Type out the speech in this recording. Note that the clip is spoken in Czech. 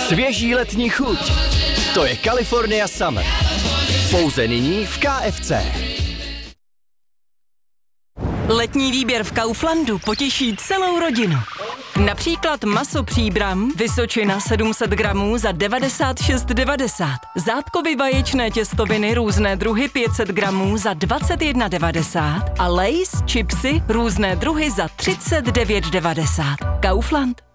Svěží letní chuť. To je California Summer. Pouze nyní v KFC. Letní výběr v Kauflandu potěší celou rodinu. Například maso Příbram, Vysočina 700 gramů za 96,90. Zápkovy vaječné těstoviny různé druhy 500 gramů za 21,90. A Lay's chipsy různé druhy za 39,90. Kaufland.